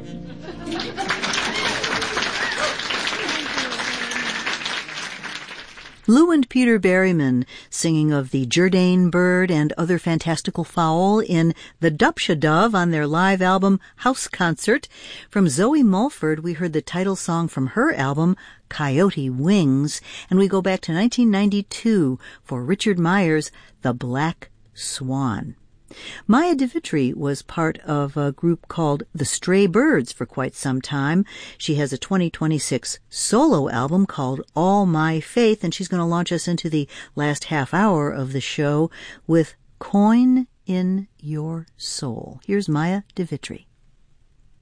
Lou and Peter Berryman singing of the Jourdain bird and other fantastical fowl in The Dupsha Dove on their live album House Concert. From Zoe Mulford, we heard the title song from her album Coyote Wings, and we go back to 1992 for Richard Myers' The Black Swan. Maya DeVitri was part of a group called The Stray Birds for quite some time. She has a 2026 solo album called All My Faith, and she's going to launch us into the last half hour of the show with Coin in Your Soul. Here's Maya DeVitri.